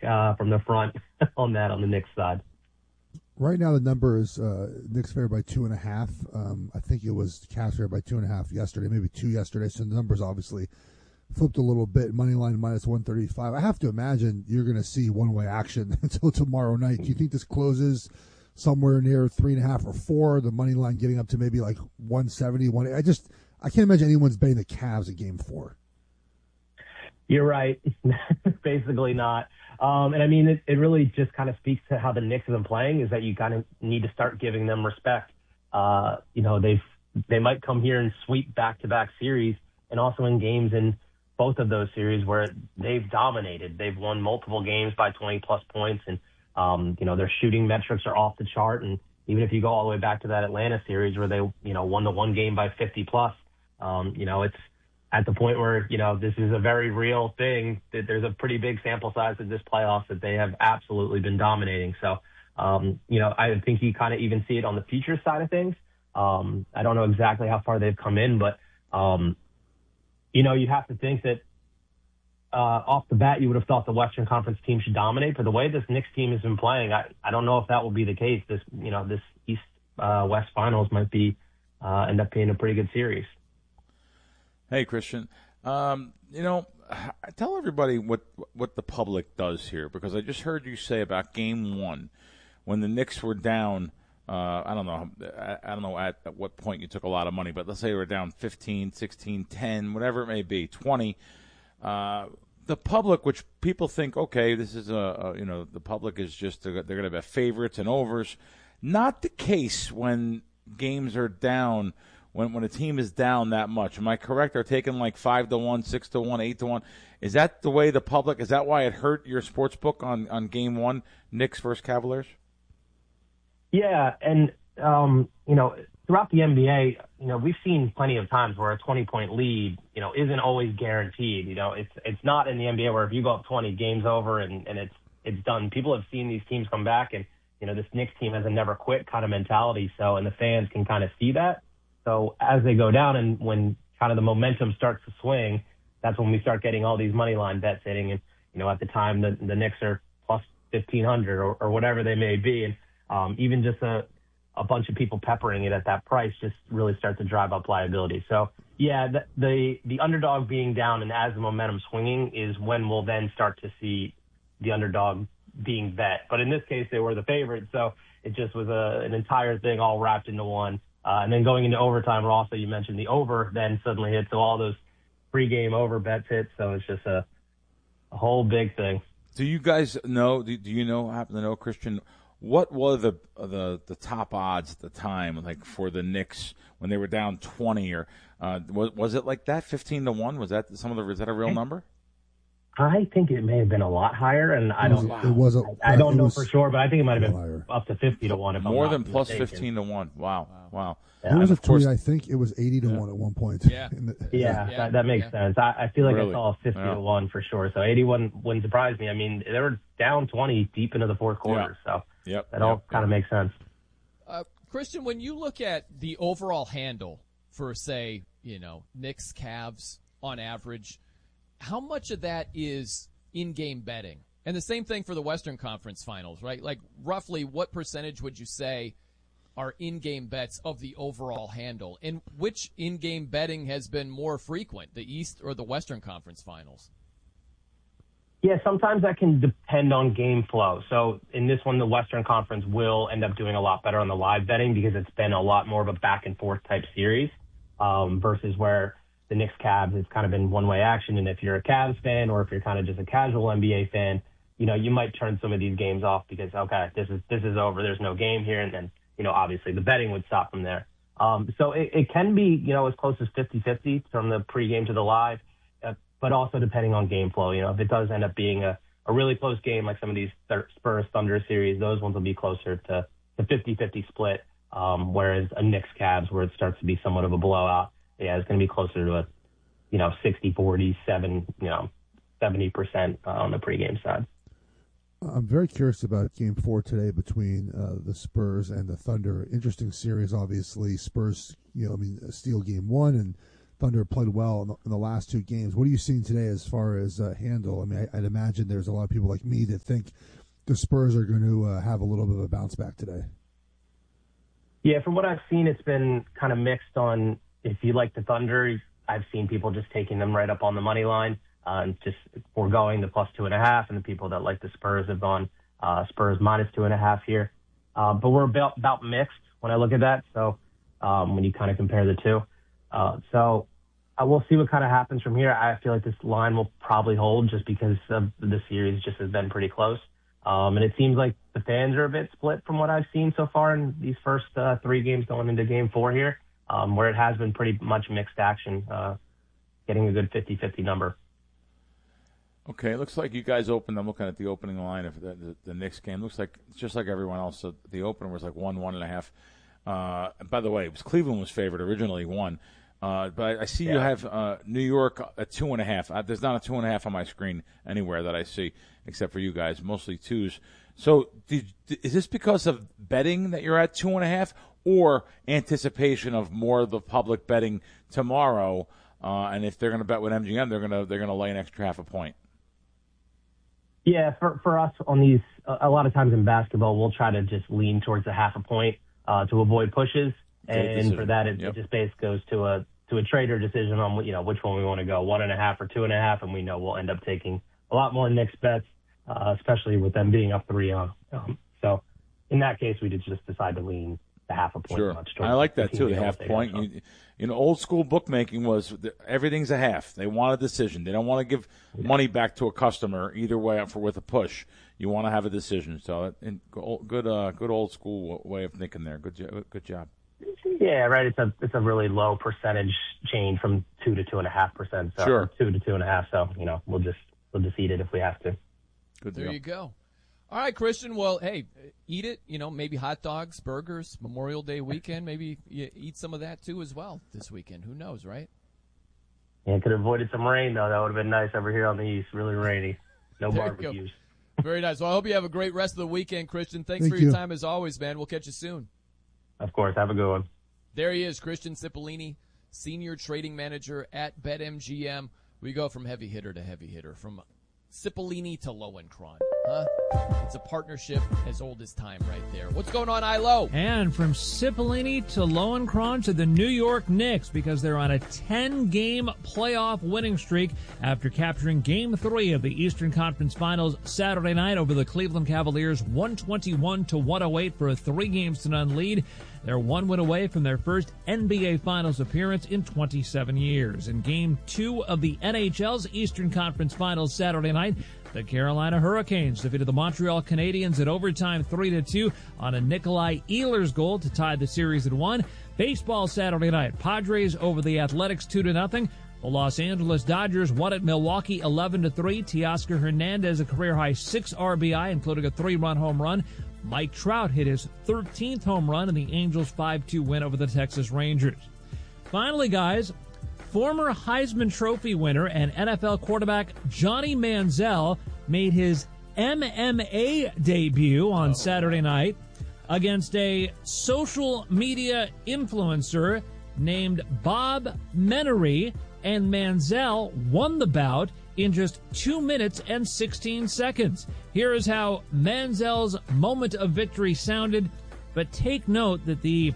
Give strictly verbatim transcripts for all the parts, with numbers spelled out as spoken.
uh, from the front on that on the Knicks side. Right now, the number is uh, Knicks favored by two and a half. Um, I think it was Cavs favored by two and a half yesterday, maybe two yesterday. So the numbers obviously flipped a little bit. Money line minus one thirty-five. I have to imagine you're going to see one-way action until tomorrow night. Do you think this closes somewhere near three and a half or four? The money line getting up to maybe like one seventy. One. I just I can't imagine anyone's betting the Cavs at Game Four. You're right. Basically not. Um, and I mean, it, it really just kind of speaks to how the Knicks have been playing, is that you kind of need to start giving them respect. Uh, you know, they've, they might come here and sweep back-to-back series, and also in games in both of those series where they've dominated. They've won multiple games by twenty plus points, and, um, you know, their shooting metrics are off the chart. And even if you go all the way back to that Atlanta series where they, you know, won the one game by fifty plus, um, you know, it's at the point where, you know, this is a very real thing, that there's a pretty big sample size of this playoffs that they have absolutely been dominating. So, um, you know, I think you kind of even see it on the future side of things. Um, I don't know exactly how far they've come in, but, um, you know, you have to think that uh, off the bat, you would have thought the Western Conference team should dominate. But the way this Knicks team has been playing, I, I don't know if that will be the case. This, you know, this East uh, West Finals might be uh, end up being a pretty good series. Hey, Christian. Um, you know, tell everybody what what the public does here, because I just heard you say about Game One when the Knicks were down. Uh, I don't know. I, I don't know at, at what point you took a lot of money, but let's say they were down fifteen, sixteen, ten, whatever it may be, twenty. Uh, the public, which people think, okay, this is a, a you know, the public is just they're, they're going to have favorites and overs. Not the case when games are down. When when a team is down that much. Am I correct? They're taking like five to one, six to one, eight to one. Is that the way the public? Is that why it hurt your sports book on, on Game One, Knicks versus Cavaliers? Yeah, and um, you know, throughout the N B A, you know, we've seen plenty of times where a twenty point lead, you know, isn't always guaranteed. You know, it's it's not in the N B A where if you go up twenty, game's over and and it's it's done. People have seen these teams come back, and you know, this Knicks team has a never quit kind of mentality. So, and the fans can kind of see that. So as they go down and when kind of the momentum starts to swing, that's when we start getting all these money line bets hitting. And, you know, at the time the, the Knicks are plus fifteen hundred or, or whatever they may be. And um, even just a, a bunch of people peppering it at that price just really start to drive up liability. So, yeah, the, the, the underdog being down and as the momentum swinging is when we'll then start to see the underdog being bet. But in this case, they were the favorite. So it just was a, an entire thing all wrapped into one. Uh, and then going into overtime, also you mentioned the over then suddenly hit, so all those pregame over bets hit. So it's just a, a whole big thing. Do you guys know? Do, do you know? Happen to know, Christian? What were the the the top odds at the time, like for the Knicks when they were down twenty, or uh, was was it like that, fifteen to one? Was that some of the? Is that a real number? I think it may have been a lot higher, and I don't. It was. A, I, I don't know was for sure, but I think it might have been higher. up to fifty to one. If More I'm than not plus mistaken. fifteen to one. Wow, wow. Yeah, there was a tweet. course, I think it was eighty to yeah. one at one point. Yeah. The, Yeah, Yeah. that, that makes Yeah. sense. I, I feel like Really? I saw fifty Yeah. to one for sure. So eighty-one wouldn't surprise me. I mean, they were down twenty deep into the fourth quarter, so Yep. that all Yep. kind of makes sense. Uh, Christian, when you look at the overall handle for, say, you know, Knicks, Cavs on average, how much of that is in-game betting? And the same thing for the Western Conference Finals, right? Like, roughly what percentage would you say are in-game bets of the overall handle? And which in-game betting has been more frequent, the East or the Western Conference Finals? Yeah, sometimes that can depend on game flow. So in this one, the Western Conference will end up doing a lot better on the live betting because it's been a lot more of a back-and-forth type series um, versus where the Knicks Cavs has kind of been one-way action. And if you're a Cavs fan or if you're kind of just a casual N B A fan, you know, you might turn some of these games off because, okay, this is this is over. There's no game here. And then, you know, obviously the betting would stop from there. Um, so it, it can be, you know, as close as fifty-fifty from the pregame to the live, uh, but also depending on game flow. You know, if it does end up being a, a really close game like some of these Spurs Thunder series, those ones will be closer to the fifty-fifty split, um, whereas a Knicks Cavs where it starts to be somewhat of a blowout, yeah, it's going to be closer to a, you know, sixty forty, seven, you know, seventy percent uh, on the pregame side. I'm very curious about Game Four today between uh, the Spurs and the Thunder. Interesting series, obviously. Spurs, you know, I mean, steal Game One, and Thunder played well in the, in the last two games. What are you seeing today as far as uh, handle? I mean, I, I'd imagine there's a lot of people like me that think the Spurs are going to uh, have a little bit of a bounce back today. Yeah, from what I've seen, it's been kind of mixed on if you like the Thunder. I've seen people just taking them right up on the money line uh, and just foregoing the plus two and a half, and the people that like the Spurs have gone uh, Spurs minus two and a half here. Uh, but we're about, about mixed when I look at that. So um, when you kind of compare the two, uh, so uh, we'll see what kind of happens from here. I feel like this line will probably hold just because of the series just has been pretty close. Um, and it seems like the fans are a bit split from what I've seen so far in these first uh, three games going into game four here, um, where it has been pretty much mixed action, uh, getting a good fifty-fifty number. Okay, it looks like you guys opened. I'm looking at the opening line of the, the, the Knicks game. Looks like it's just like everyone else. So the opener was like one, one and a half. Uh, by the way, it was Cleveland was favored originally, one. Uh, but I, I see yeah. you have uh, New York at two and a half. Uh, there's not a two and a half on my screen anywhere that I see, except for you guys, mostly twos. So did, is this because of betting that you're at two and a half, or anticipation of more of the public betting tomorrow? Uh, and if they're going to bet with M G M, they're going to they're going to lay an extra half a point. Yeah, for for us on these, a lot of times in basketball, we'll try to just lean towards a half a point uh, to avoid pushes. And for that, it, yep. it just basically goes to a to a trader decision on, you know, which one we want to go, one and a half or two and a half, and we know we'll end up taking a lot more Knicks bets, uh, especially with them being up three on. Um, so in that case, we did just decide to lean the half a point. Sure, much I like that too. The half point. You, you know, old school bookmaking was the, everything's a half. They want a decision. They don't want to give yeah. money back to a customer either way for with a push. You want to have a decision. So, and good, uh, good old school way of thinking there. Good, jo- good job. Yeah, right. It's a it's a really low percentage change from two to two and a half percent. So sure. Two to two and a half. So you know we'll just we'll just eat it if we have to. Good. There deal. you go. All right, Christian. Well, hey, eat it. You know, maybe hot dogs, burgers, Memorial Day weekend. Maybe you eat some of that too as well this weekend. Who knows, right? Yeah, could have avoided some rain though. That would have been nice over here on the east. Really rainy. No there barbecues. Very nice. Well, I hope you have a great rest of the weekend, Christian. Thanks Thank for your you. time as always, man. We'll catch you soon. Of course. Have a good one. There he is, Christian Cipollini, Senior Trading Manager at BetMGM. We go from heavy hitter to heavy hitter, from Cipollini to Lowenkron. Huh? It's a partnership as old as time right there. What's going on, I L O? And from Cipollini to Lowenkron to the New York Knicks, because they're on a ten-game playoff winning streak after capturing Game three of the Eastern Conference Finals Saturday night over the Cleveland Cavaliers, one twenty-one to one oh eight for a three games to none lead. They're one win away from their first N B A Finals appearance in twenty-seven years. In Game two of the N H L's Eastern Conference Finals Saturday night, the Carolina Hurricanes defeated the Montreal Canadiens at overtime three to two on a Nikolai Ehlers goal to tie the series at one. Baseball Saturday night, Padres over the Athletics two to nothing. The Los Angeles Dodgers won at Milwaukee eleven to three. Teoscar Hernandez a career-high six R B I, including a three-run home run. Mike Trout hit his thirteenth home run in the Angels' five two win over the Texas Rangers. Finally, guys, former Heisman Trophy winner and N F L quarterback Johnny Manziel made his M M A debut on oh. Saturday night against a social media influencer named Bob Menery, and Manziel won the bout in just two minutes and sixteen seconds. Here is how Manziel's moment of victory sounded, but take note that the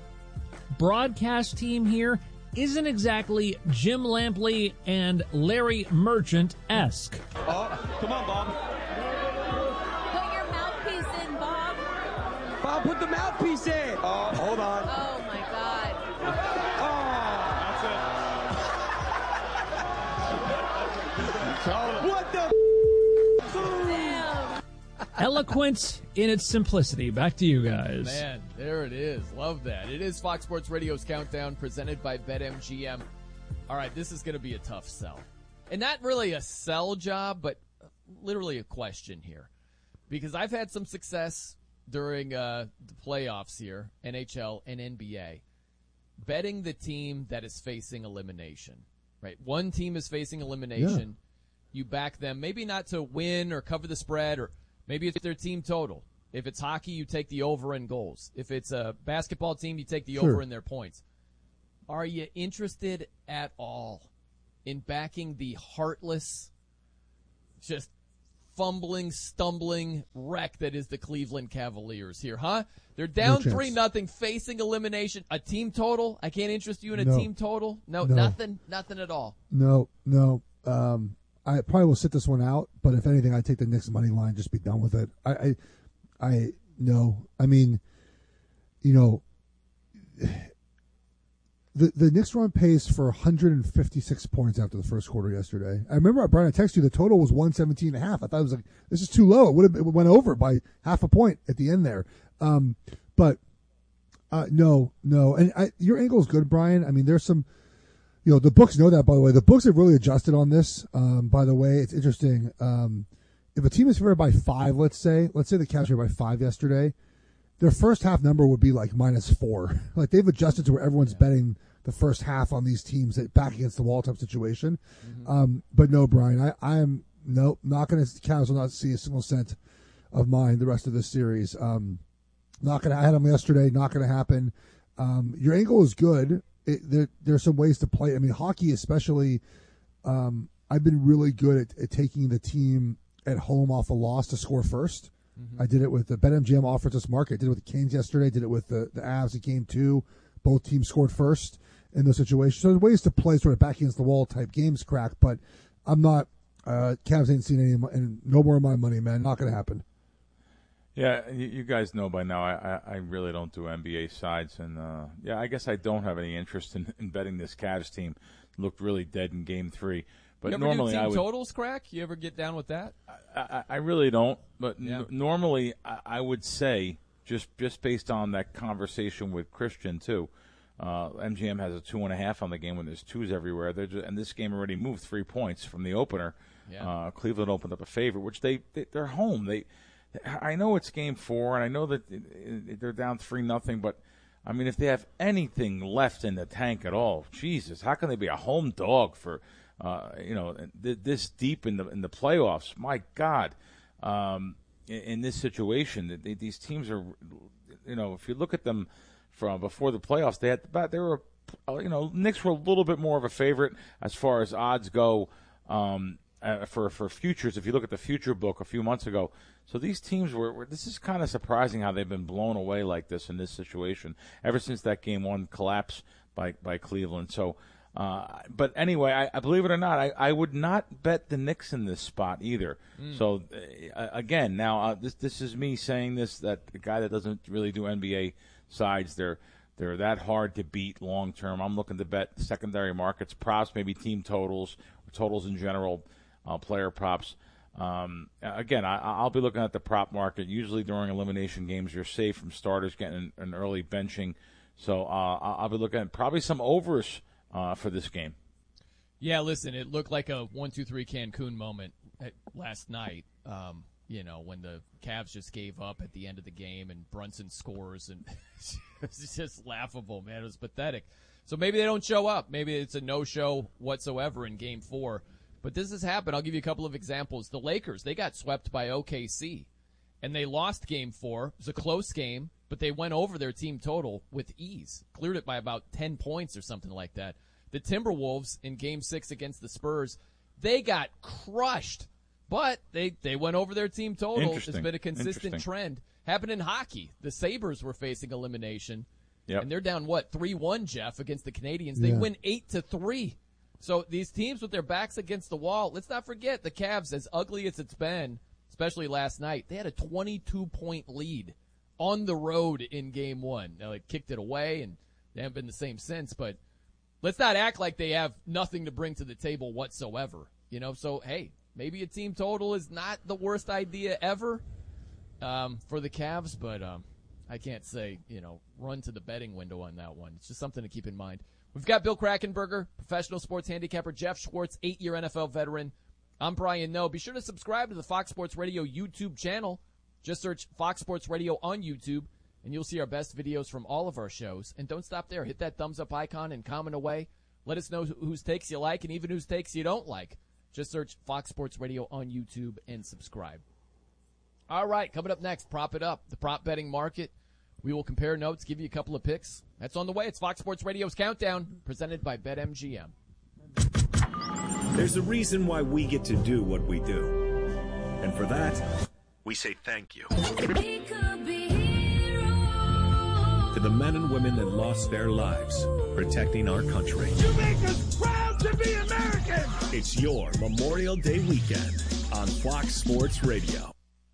broadcast team here isn't exactly Jim Lampley and Larry Merchant-esque. Oh, come on, Bob. Put your mouthpiece in, Bob. Bob, put the mouthpiece in. Oh, hold on. Oh, my God. Oh. What the? Damn. Eloquent in its simplicity. Back to you guys. Man, there it is. Love that. It is Fox Sports Radio's Countdown presented by BetMGM. All right, this is going to be a tough sell. And not really a sell job, but literally a question here. Because I've had some success during uh, the playoffs here, N H L and N B A, betting the team that is facing elimination. Right? One team is facing elimination. Yeah. You back them, maybe not to win or cover the spread, or maybe it's their team total. If it's hockey, you take the over in goals. If it's a basketball team, you take the sure. over in their points. are you interested at all in backing the heartless, just fumbling, stumbling wreck that is the Cleveland Cavaliers here, huh? They're down No three nothing, facing elimination. A team total? I can't interest you in a No. team total? No, No. nothing, nothing at all. No, no. Um, I probably will sit this one out, but if anything, I take the Knicks money line. Just be done with it. I, I, I no. I mean, you know, the the Knicks run pace for one hundred fifty-six points after the first quarter yesterday. I remember, Brian, I texted you the total was one seventeen and a half. I thought it was like, this is too low. It would have it went over by half a point at the end there. Um, but uh, no, no. And I, your angle is good, Brian. I mean, there's some. You know, the books know that, by the way. The books have really adjusted on this, um, by the way. It's interesting. Um, if a team is favored by five, let's say, let's say the Cavs were by five yesterday, their first half number would be like minus four. Like, they've adjusted to where everyone's yeah. betting the first half on these teams that back against the wall type situation. Mm-hmm. Um, but no, Brian, I, I am, no, not going to, Cavs will not see a single cent of mine the rest of this series. Um, not going to, I had them yesterday, not going to happen. Um, your angle is good. It, there, there's some ways to play. I mean, hockey especially, um, I've been really good at, at taking the team at home off a loss to score first. Mm-hmm. I did it with the BetMGM offers us market. I did it with the Canes yesterday. Did it with the, the Avs in game two. Both teams scored first in those situations. So there's ways to play sort of back against the wall type games, crack. But I'm not, uh, Cavs ain't seen any, and no more of my money, man. Not going to happen. Yeah, you, you guys know by now I, I, I really don't do N B A sides, and uh, yeah, I guess I don't have any interest in, in betting this Cavs team. It looked really dead in Game Three, but you ever normally do team I would. Totals, crack? You ever get down with that? I, I, I really don't, but yeah. n- normally I, I would say just just based on that conversation with Christian too. Uh, M G M has a two and a half on the game when there's twos everywhere. They're just, and this game already moved three points from the opener. Yeah. Uh, Cleveland opened up a favorite, which they, they they're home. They. I know it's game four, and I know that they're down three nothing. But I mean, if they have anything left in the tank at all, Jesus, how can they be a home dog for uh, you know this deep in the in the playoffs? My God, um, in, in this situation, they, these teams are, you know, if you look at them from before the playoffs, they had about they were, you know, Knicks were a little bit more of a favorite as far as odds go. Um, Uh, for for futures, if you look at the future book a few months ago, so these teams were, were this is kind of surprising how they've been blown away like this in this situation ever since that game one collapse by by Cleveland. So, uh, but anyway, I, I believe it or not, I, I would not bet the Knicks in this spot either. Mm. So uh, again, now uh, this this is me saying this, that the guy that doesn't really do N B A sides, they're they're that hard to beat long term. I'm looking to bet secondary markets, props, maybe team totals, or totals in general. Uh, player props. Um, again, I, I'll be looking at the prop market. Usually during elimination games, you're safe from starters getting an, an early benching. So uh, I'll be looking at probably some overs uh, for this game. Yeah, listen, it looked like a one two three Cancun moment at, last night, um, you know, when the Cavs just gave up at the end of the game and Brunson scores. And it's just laughable, man. It was pathetic. So maybe they don't show up. Maybe it's a no-show whatsoever in Game four. But this has happened. I'll give you a couple of examples. The Lakers, they got swept by O K C, and they lost Game four. It was a close game, but they went over their team total with ease, cleared it by about ten points or something like that. The Timberwolves in Game six against the Spurs, they got crushed, but they, they went over their team total. It's been a consistent trend. Happened in hockey. The Sabres were facing elimination, yep. and they're down, what, three one, Jeff, against the Canadiens. They yeah. win eight to three. So these teams with their backs against the wall, let's not forget the Cavs, as ugly as it's been, especially last night, they had a twenty-two point lead on the road in game one. Now, they kicked it away, and they haven't been the same since, but let's not act like they have nothing to bring to the table whatsoever. You know, so, hey, maybe a team total is not the worst idea ever um, for the Cavs, but um, I can't say, you know, run to the betting window on that one. It's just something to keep in mind. We've got Bill Krackomberger, professional sports handicapper, Jeff Schwartz, eight-year N F L veteran. I'm Brian Noe. Be sure to subscribe to the Fox Sports Radio YouTube channel. Just search Fox Sports Radio on YouTube, and you'll see our best videos from all of our shows. And don't stop there. Hit that thumbs-up icon and comment away. Let us know whose takes you like and even whose takes you don't like. Just search Fox Sports Radio on YouTube and subscribe. All right, coming up next, Prop It Up, the prop betting market. We will compare notes, give you a couple of picks. That's on the way. It's Fox Sports Radio's Countdown, presented by BetMGM. There's a reason why we get to do what we do. And for that, we say thank you. To the men and women that lost their lives protecting our country. You make us proud to be American! It's your Memorial Day weekend on Fox Sports Radio.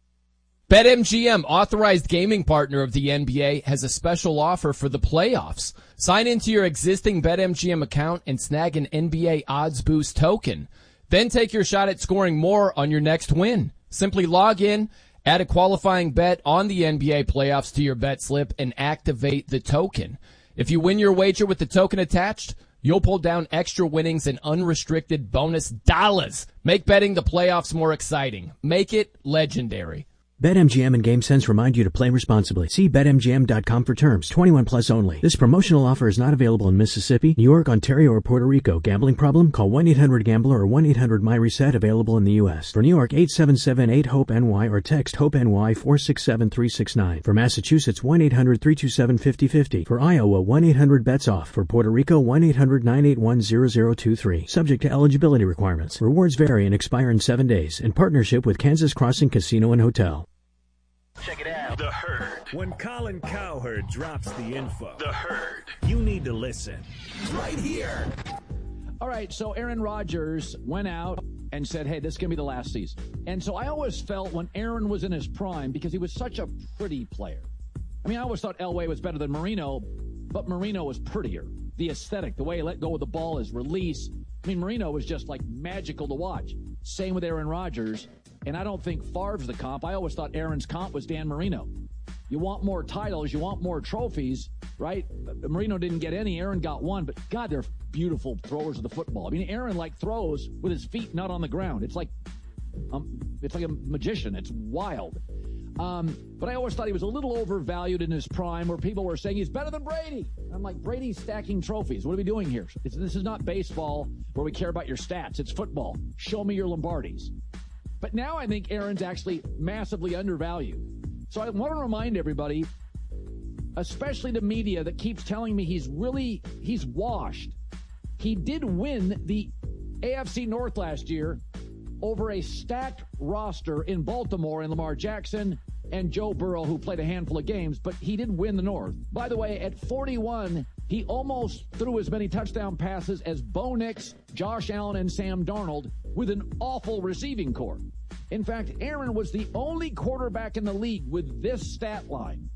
BetMGM, authorized gaming partner of the N B A, has a special offer for the playoffs. Sign into your existing BetMGM account and snag an N B A Odds Boost token. Then take your shot at scoring more on your next win. Simply log in, add a qualifying bet on the N B A playoffs to your bet slip, and activate the token. If you win your wager with the token attached, you'll pull down extra winnings and unrestricted bonus dollars. Make betting the playoffs more exciting. Make it legendary. BetMGM and GameSense remind you to play responsibly. See Bet M G M dot com for terms. twenty-one plus only. This promotional offer is not available in Mississippi, New York, Ontario, or Puerto Rico. Gambling problem? Call one eight hundred gambler or one eight hundred my reset, available in the U S. For New York, eight seven seven eight hope N Y or text HOPE-NY four six seven three six nine. For Massachusetts, one eight hundred three two seven five zero five zero. For Iowa, one eight hundred bets off. For Puerto Rico, one eight hundred nine eight one zero zero two three. Subject to eligibility requirements. Rewards vary and expire in seven days. In partnership with Kansas Crossing Casino and Hotel. Check it out. The Herd. When Colin Cowherd drops the info, The Herd, you need to listen. Right here. All right, so Aaron Rodgers went out and said, hey, this is going to be the last season. And so I always felt when Aaron was in his prime, because he was such a pretty player. I mean, I always thought Elway was better than Marino, but Marino was prettier. The aesthetic, the way he let go of the ball, his release. I mean, Marino was just like magical to watch. Same with Aaron Rodgers. And I don't think Favre's the comp. I always thought Aaron's comp was Dan Marino. You want more titles, you want more trophies, right? Marino didn't get any, Aaron got one, but God, they're beautiful throwers of the football. I mean, Aaron like throws with his feet not on the ground. It's like, um, it's like a magician. It's wild. Um, but I always thought he was a little overvalued in his prime, where people were saying he's better than Brady. I'm like, Brady's stacking trophies. What are we doing here? It's, this is not baseball where we care about your stats. It's football. Show me your Lombardis. But now I think Aaron's actually massively undervalued. So I want to remind everybody, especially the media that keeps telling me he's really, he's washed. He did win the A F C North last year over a stacked roster in Baltimore and Lamar Jackson and Joe Burrow, who played a handful of games, but he did win the North. By the way, at forty-one, he almost threw as many touchdown passes as Bo Nix, Josh Allen, and Sam Darnold with an awful receiving corps. In fact, Aaron was the only quarterback in the league with this stat line.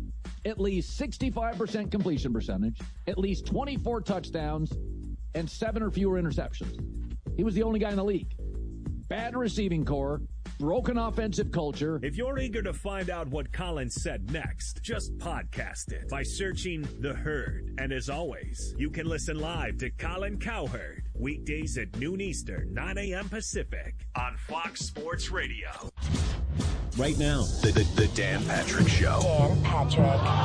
At least sixty-five percent completion percentage, at least twenty-four touchdowns, and seven or fewer interceptions. He was the only guy in the league. Bad receiving corps, broken offensive culture. If you're eager to find out what Colin said next, just podcast it by searching The Herd. And as always, you can listen live to Colin Cowherd weekdays at noon Eastern, nine a.m. Pacific on Fox Sports Radio. Right now, the, the, the Dan Patrick Show. Dan Patrick.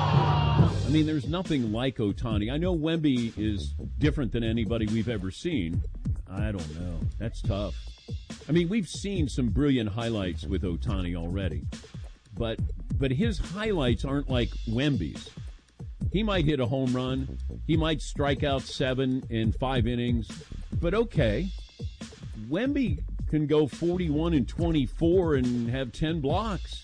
I mean, there's nothing like Ohtani. I know Wemby is different than anybody we've ever seen. I don't know. That's tough. I mean, we've seen some brilliant highlights with Ohtani already, but but his highlights aren't like Wemby's. He might hit a home run. He might strike out seven in five innings, but okay. Wemby can go forty-one and twenty-four and have ten blocks.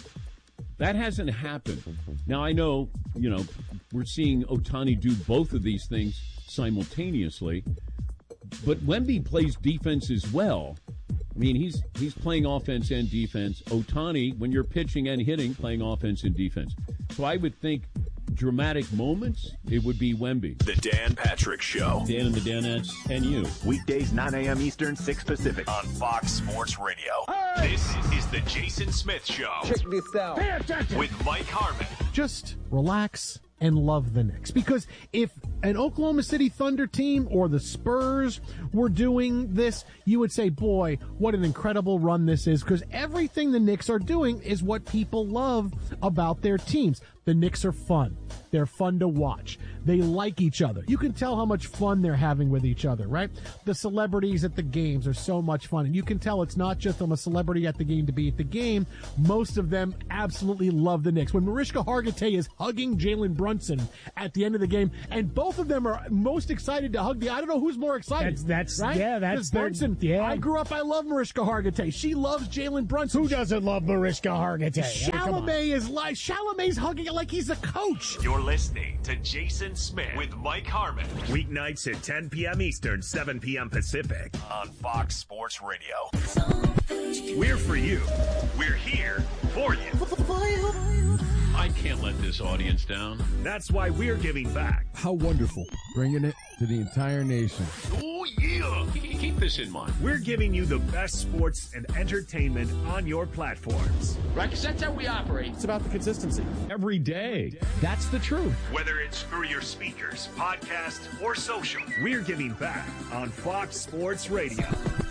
That hasn't happened. Now, I know, you know, we're seeing Ohtani do both of these things simultaneously, but Wemby plays defense as well. I mean, he's he's playing offense and defense. Ohtani, when you're pitching and hitting, playing offense and defense. So I would think dramatic moments, it would be Wemby. The Dan Patrick Show. Dan and the Danettes and you. Weekdays, nine a.m. Eastern, six Pacific on Fox Sports Radio. Hey! This is the Jason Smith Show. Check this out. Pay attention. With Mike Harmon. Just relax and love the Knicks. Because if an Oklahoma City Thunder team or the Spurs were doing this, you would say, boy, what an incredible run this is. Because everything the Knicks are doing is what people love about their teams. The Knicks are fun. They're fun to watch. They like each other. You can tell how much fun they're having with each other, right? The celebrities at the games are so much fun. And you can tell it's not just I'm a celebrity at the game to be at the game. Most of them absolutely love the Knicks. When Mariska Hargitay is hugging Jalen Brunson at the end of the game, and both of them are most excited to hug the, I don't know who's more excited. That's, that's right? yeah, that's Brunson. Yeah. I grew up, I love Mariska Hargitay. She loves Jalen Brunson. Who doesn't love Mariska Hargitay? Chalamet is like, Chalamet's hugging it like he's a coach. You're listening to Jason Smith with Mike Harmon. Weeknights at ten p.m. Eastern, seven p.m. Pacific on Fox Sports Radio. We're for you. We're here for you. I can't let this audience down. That's why we're giving back. How wonderful. Bringing it to the entire nation. Oh, yeah. Keep this in mind. We're giving you the best sports and entertainment on your platforms. Right, because that's how we operate. It's about the consistency. Every day. That's the truth. Whether it's through your speakers, podcast, or social, we're giving back on Fox Sports Radio.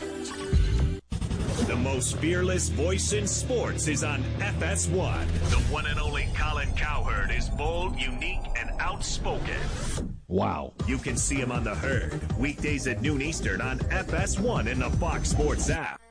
The most fearless voice in sports is on F S one. The one and only Colin Cowherd is bold, unique, and outspoken. Wow. You can see him on The Herd, weekdays at noon Eastern on F S one in the Fox Sports app.